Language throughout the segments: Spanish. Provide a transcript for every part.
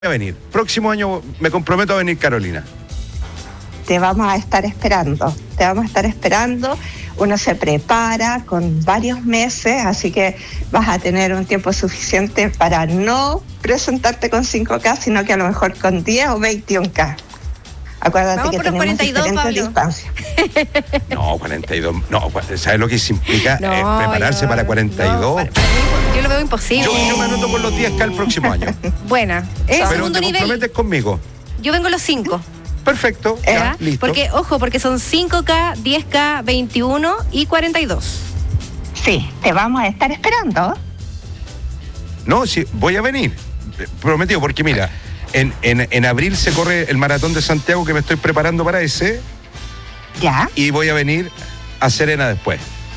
a venir. Próximo año me comprometo a venir, Carolina. Te vamos a estar esperando. Uno se prepara con varios meses, así que vas a tener un tiempo suficiente para no presentarte con 5K, sino que a lo mejor con 10 o 21K. Acuérdate vamos que por los tenemos 42, diferentes Pablo. distancias. No, 42. No, ¿sabes lo que se implica prepararse para 42? Para mí, yo lo veo imposible. Yo me anoto con los 10K el próximo año. Buena. Pero Segundo te nivel. comprometes conmigo. Yo vengo los 5. Perfecto, ya, listo. Porque son 5K, 10K, 21 y 42. Sí, te vamos a estar esperando. No, sí, voy a venir. Prometido, porque mira, en abril se corre el maratón de Santiago, que me estoy preparando para ese. Ya. Y voy a venir a Serena después.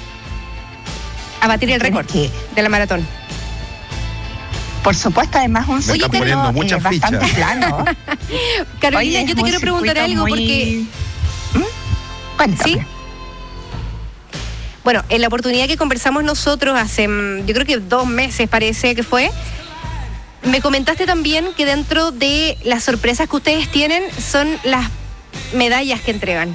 A batir el récord Sí. de la maratón. Por supuesto, además un Me están poniendo muchas bastante fichas. plano. Carolina, Oye, yo te quiero preguntar algo porque... Cuéntame. ¿Sí? Bueno, en la oportunidad que conversamos nosotros hace, yo creo que 2 meses parece que fue, me comentaste también que dentro de las sorpresas que ustedes tienen son las medallas que entregan.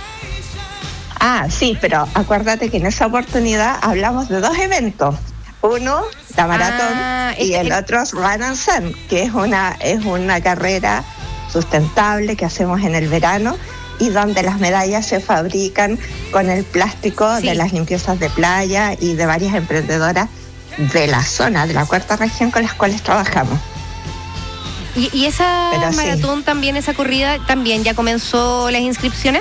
Ah, sí, pero acuérdate que en esa oportunidad hablamos de 2 eventos. Uno, la maratón, y el otro es Run and Sun, que es una carrera sustentable que hacemos en el verano y donde las medallas se fabrican con el plástico de las limpiezas de playa y de varias emprendedoras de la zona, de la cuarta región con las cuales trabajamos. ¿Y esa Pero maratón también, esa corrida, también ya comenzó las inscripciones?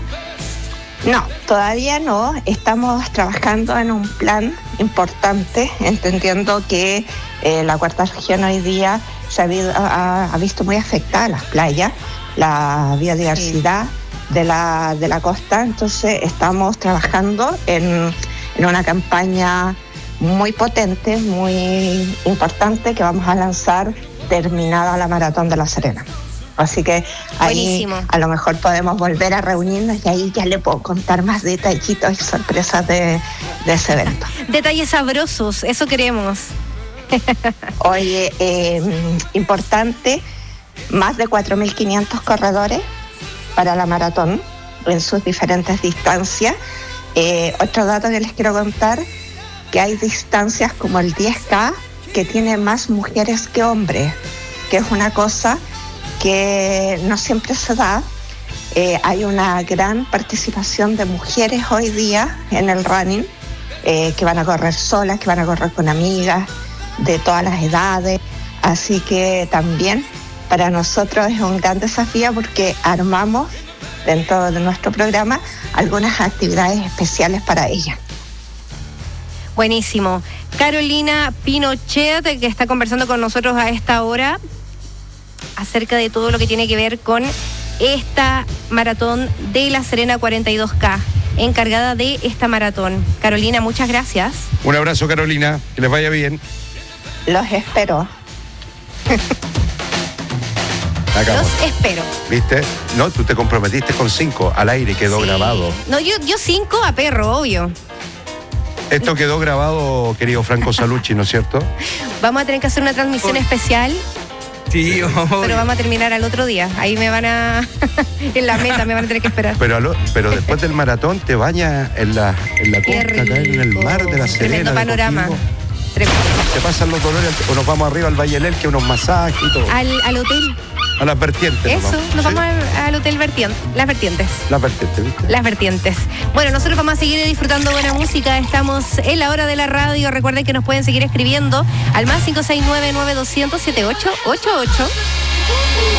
No, todavía no. Estamos trabajando en un plan importante, entendiendo que la cuarta región hoy día se ha visto muy afectada las playas, la biodiversidad de la costa. Entonces estamos trabajando en una campaña muy potente, muy importante, que vamos a lanzar terminada la maratón de La Serena. Así que ahí buenísimo. A lo mejor podemos volver a reunirnos y ahí ya le puedo contar más detallitos y sorpresas de ese evento. Detalles sabrosos, eso queremos. Oye, importante, más de 4.500 corredores para la maratón en sus diferentes distancias. Otro dato que les quiero contar, que hay distancias como el 10K que tiene más mujeres que hombres, que es una cosa que no siempre se da. Hay una gran participación de mujeres hoy día en el running, que van a correr solas, que van a correr con amigas de todas las edades. Así que también para nosotros es un gran desafío porque armamos dentro de nuestro programa algunas actividades especiales para ellas. Buenísimo. Carolina Pinochet, que está conversando con nosotros a esta hora acerca de todo lo que tiene que ver con esta maratón de La Serena 42K, encargada de esta maratón. Carolina, muchas gracias. Un abrazo, Carolina, que les vaya bien. Los espero. Acabamos. Los espero. ¿Viste? No, tú te comprometiste con 5, al aire quedó grabado. No, yo 5 a perro, obvio. Esto quedó grabado, querido Franco Salucci, ¿no es cierto? Vamos a tener que hacer una transmisión especial. Sí, Pero vamos a terminar al otro día. Ahí me van a... en la meta me van a tener que esperar. Pero después del maratón te bañas en la costa, acá en el mar de La Serena. Tremendo de panorama. Coquimbo. Tremendo. Te pasan los dolores o nos vamos arriba al Valle del Elqui, unos masajes y todo. Al hotel. A las vertientes. Eso, nos ¿Sí? vamos al hotel Las Vertientes. Las vertientes, ¿viste? Las Vertientes. Bueno, nosotros vamos a seguir disfrutando buena música. Estamos en la hora de la radio. Recuerden que nos pueden seguir escribiendo al más 569-9200-7888.